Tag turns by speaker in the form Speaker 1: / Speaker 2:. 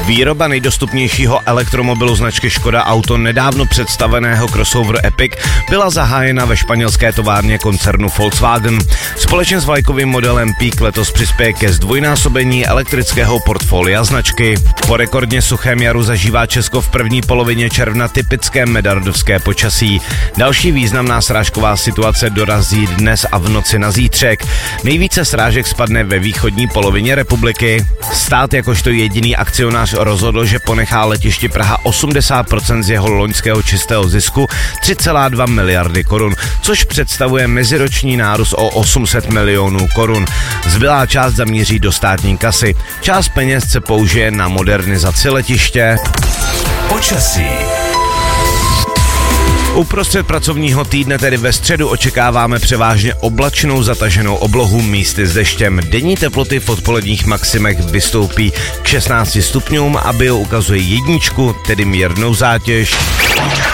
Speaker 1: Výroba nejdostupnějšího elektromobilu značky Škoda Auto, nedávno představeného crossoveru Epic, byla zahájena ve španělské továrně koncernu Volkswagen. Společně s vlajkovým modelem Peak letos přispěje ke zdvojnásobení elektrického portfolia značky. Po rekordně suchém jaru zažívá Česko v první polovině června typické medardovské počasí. Další významná srážková situace dorazí dnes a v noci na zítřek. Nejvíce srážek spadne ve východní polovině republiky. Stát jakožto jediný akcionář rozhodl, že ponechá letišti Praha 80% z jeho loňského čistého zisku 3,2 miliardy korun, což představuje meziroční nárůst o 800 milionů korun. Zbylá část zamíří do státní kasy. Část peněz se použije na modernizaci letiště.
Speaker 2: Počasí.
Speaker 1: Uprostřed pracovního týdne, tedy ve středu, očekáváme převážně oblačnou zataženou oblohu, místy s deštěm. Denní teploty v odpoledních maximech vystoupí k 16 stupňům a bio ukazuje 1, tedy mírnou zátěž.